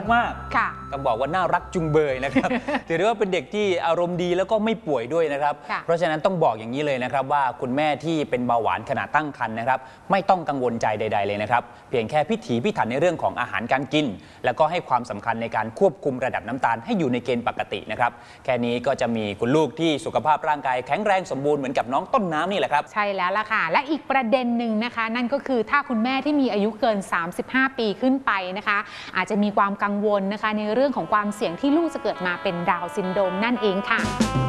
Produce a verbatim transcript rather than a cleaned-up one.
รักมากต้องบอกว่าน่ารักจุงเบยนะครับถือได้ว่าเป็นเด็กที่อารมณ์ดีแล้วก็ไม่ป่วยด้วยนะครับเพราะฉะนั้นต้องบอกอย่างนี้เลยนะครับว่าคุณแม่ที่เป็นเบาหวานขณะตั้งครรภ์นะครับไม่ต้องกังวลใจใดๆเลยนะครับเพียงแค่พิถีพิถันในเรื่องของอาหารการกินแล้วก็ให้ความสำคัญในการควบคุมระดับน้ำตาลให้อยู่ในเกณฑ์ปกตินะครับแค่นี้ก็จะมีคุณลูกที่สุขภาพร่างกายแข็งแรงสมบูรณ์เหมือนกับน้องต้นน้ำนี่แหละครับใช่แล้วล่ะค่ะและอีกประเด็นหนึ่งนะคะนั่นก็คือถ้าคุณแม่ที่มีอายุเกินสามสิบห้าปีขึ้นไปนะคะอาจจะมีความกังวลนะคะในเรื่องของความเสี่ยงที่ลูกจะเกิดมาเป็นดาวน์ซินโดรมนั่นเองค่ะ